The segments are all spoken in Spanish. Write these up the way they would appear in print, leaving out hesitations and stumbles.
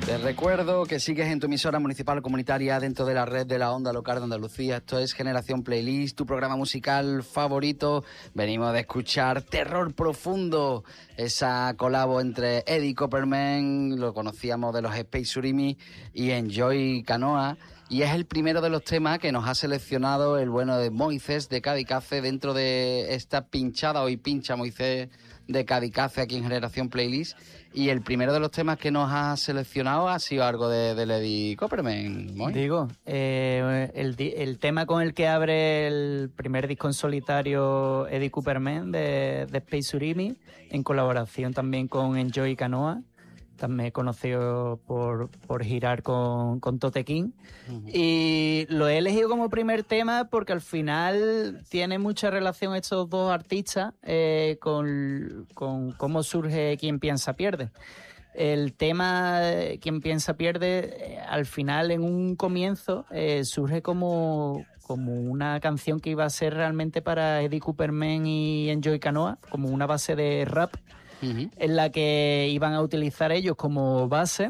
Te recuerdo que sigues en tu emisora municipal comunitaria dentro de la red de la Onda Local de Andalucía. Esto es Generación Playlist, tu programa musical favorito. Venimos de escuchar Terror Profundo, esa colabo entre Eddie Copperman, lo conocíamos de los Space Surimi, y Enjoy Canoa. Y es el primero de los temas que nos ha seleccionado el bueno de Moisés de Cadicace dentro de esta pinchada, hoy pincha Moisés de Cadicace aquí en Generación Playlist. Y el primero de los temas que nos ha seleccionado ha sido algo de Eddie Copperman. Digo, el tema con el que abre el primer disco en solitario Eddie Copperman de Space Surimi, en colaboración también con Enjoy Canoa, también conocido por girar con Tote King. Uh-huh. Y lo he elegido como primer tema porque al final tiene mucha relación estos dos artistas con cómo surge Quien Piensa Pierde. El tema Quien Piensa Pierde, al final, en un comienzo, surge como una canción que iba a ser realmente para Eddie Copperman y Enjoy Canoa, como una base de rap. Uh-huh. En la que iban a utilizar ellos como base,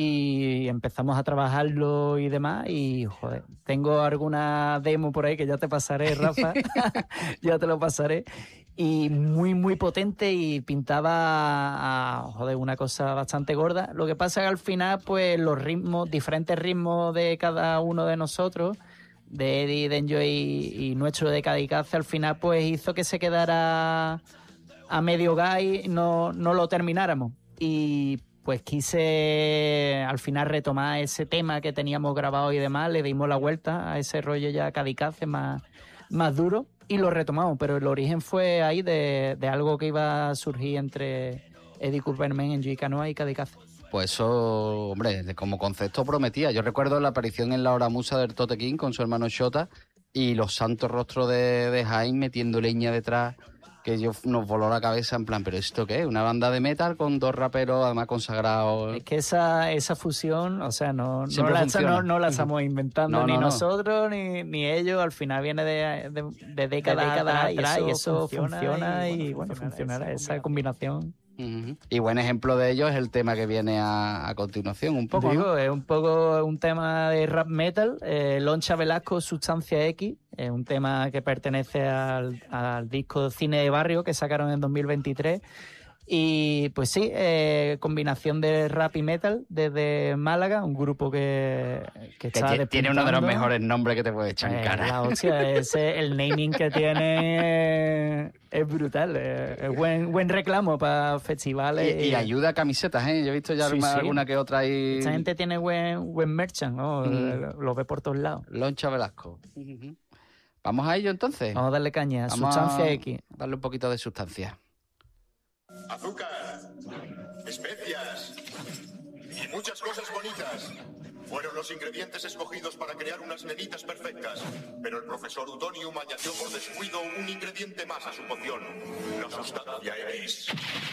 y empezamos a trabajarlo y demás. Y joder, tengo alguna demo por ahí que ya te pasaré, Rafa. Ya te lo pasaré. Y muy muy potente, y pintaba una cosa bastante gorda. Lo que pasa es que al final, pues los ritmos, diferentes ritmos de cada uno de nosotros, de Eddie, de Enjoy y nuestro de Cadicace, al final pues hizo que se quedara a medio gas, no lo termináramos. Y pues quise al final retomar ese tema que teníamos grabado y demás, le dimos la vuelta a ese rollo ya Cadicace más duro y lo retomamos, pero el origen fue ahí de algo que iba a surgir entre Eddie Copperman, Enjoy Canoa y Cadicace. Pues eso, hombre, como concepto prometía. Yo recuerdo la aparición en La Hora Musa del Tote King con su hermano Shota y los santos rostros de Jaime metiendo leña detrás, que nos voló la cabeza en plan, ¿pero esto qué es? ¿Una banda de metal con dos raperos además consagrados? Es que esa fusión, o sea, no la estamos inventando nosotros ni ellos. Al final viene de décadas atrás, y eso funciona y bueno, funcionará esa combinación. Uh-huh. Y buen ejemplo de ello es el tema que viene a continuación, un poco. Digo, ¿no? Es un poco un tema de rap metal, Loncha Velasco, Sustancia X, es un tema que pertenece al disco Cine de Barrio que sacaron en 2023. Y pues sí, combinación de rap y metal desde Málaga, un grupo que tiene uno de los mejores nombres que te puedes echar en cara. La hostia, el naming que tiene es brutal, es buen reclamo para festivales. Y ayuda a camisetas, ¿eh? Yo he visto ya alguna que otra ahí. Esta gente tiene buen merchant, ¿no? Lo ve por todos lados. Loncha Velasco. Uh-huh. ¿Vamos a ello entonces? Vamos a darle caña, Sustancia X. Darle un poquito de sustancia. Azúcar, especias y muchas cosas bonitas fueron los ingredientes escogidos para crear unas nenitas perfectas. Pero el profesor Udonium añadió por descuido un ingrediente más a su poción: la sustancia X.